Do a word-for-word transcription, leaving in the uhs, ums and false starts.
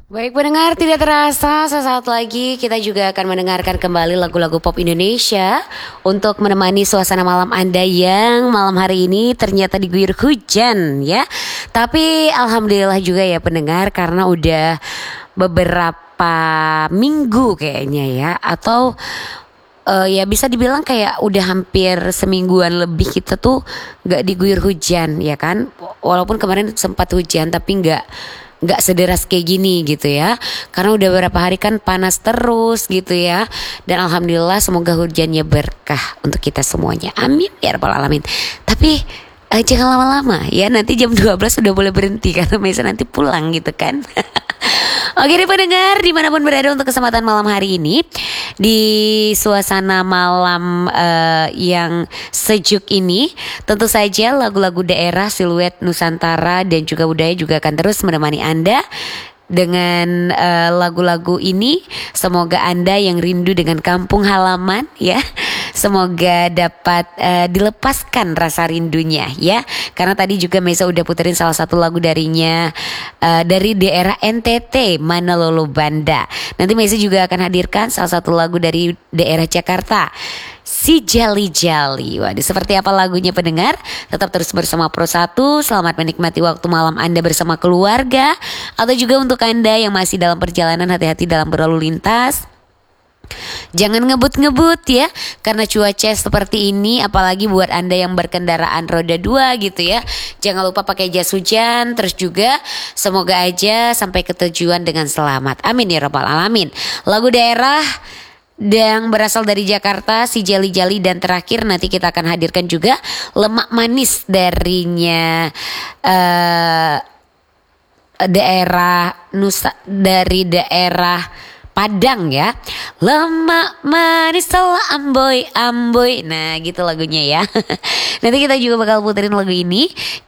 Baik pendengar, tidak terasa sesaat lagi kita juga akan mendengarkan kembali lagu-lagu pop Indonesia untuk menemani suasana malam Anda yang malam hari ini ternyata diguyur hujan ya. Tapi alhamdulillah juga ya pendengar, karena udah beberapa minggu kayaknya ya, atau eh, ya bisa dibilang kayak udah hampir semingguan lebih kita tuh nggak diguyur hujan ya kan. Walaupun kemarin sempat hujan tapi nggak nggak sederas kayak gini gitu ya, karena udah beberapa hari kan panas terus gitu ya. Dan alhamdulillah semoga hujannya berkah untuk kita semuanya, amin ya rabbal alamin. Tapi eh, jangan lama-lama ya, nanti jam dua belas udah boleh berhenti karena Mesa nanti pulang gitu kan. Oke nih pendengar, dimanapun berada untuk kesempatan malam hari ini, di suasana malam eh, yang sejuk ini, tentu saja lagu-lagu daerah, siluet Nusantara dan juga budaya juga akan terus menemani Anda dengan eh, lagu-lagu ini. Semoga Anda yang rindu dengan kampung halaman ya, semoga dapat eh, dilepaskan rasa rindunya ya. Karena tadi juga Mesa udah puterin salah satu lagu darinya, eh, dari daerah N T T, Manalolo Banda. Nanti Mesa juga akan hadirkan salah satu lagu dari daerah Jakarta, Si Jali Jali. Waduh, seperti apa lagunya pendengar? Tetap terus bersama Pro satu. Selamat menikmati waktu malam Anda bersama keluarga. Atau juga untuk Anda yang masih dalam perjalanan, hati-hati dalam berlalu lintas. Jangan ngebut-ngebut ya, karena cuaca seperti ini, apalagi buat Anda yang berkendaraan roda dua gitu ya. Jangan lupa pakai jas hujan. Terus juga semoga aja sampai ke tujuan dengan selamat, amin ya rabbal alamin. Lagu daerah yang berasal dari Jakarta, Si Jali Jali. Dan terakhir nanti kita akan hadirkan juga Lemak Manis darinya uh, daerah Nusa, dari daerah Padang ya. Lemak manis telah amboy amboy. Nah gitu lagunya ya. Nanti kita juga bakal puterin lagu ini.